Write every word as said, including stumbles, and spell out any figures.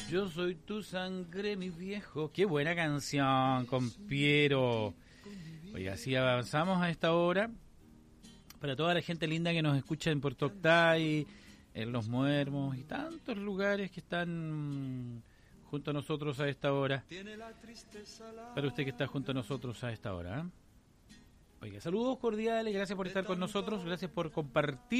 Yo soy tu sangre, mi viejo. Qué buena canción, con Piero. Oye, así avanzamos a esta hora. Para toda la gente linda que nos escucha en Puerto Octay, en Los Muermos y tantos lugares que están junto a nosotros a esta hora. Para usted que está junto a nosotros a esta hora. ¿eh? Oiga, saludos cordiales, gracias por estar con nosotros, gracias por compartir